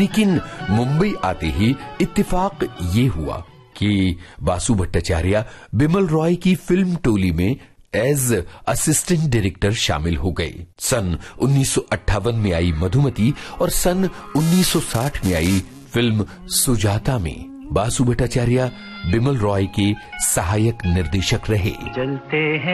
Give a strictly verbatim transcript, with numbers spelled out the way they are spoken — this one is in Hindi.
लेकिन मुंबई आते ही इत्तेफाक ये हुआ कि बासु भट्टाचार्य बिमल रॉय की फिल्म टोली में एज असिस्टेंट डायरेक्टर शामिल हो गए। सन उन्नीस सौ अट्ठावन में आई मधुमती और सन उन्नीस सौ साठ में आई फिल्म सुजाता में बासु भट्टाचार्य बिमल रॉय के सहायक निर्देशक रहे। चलते हैं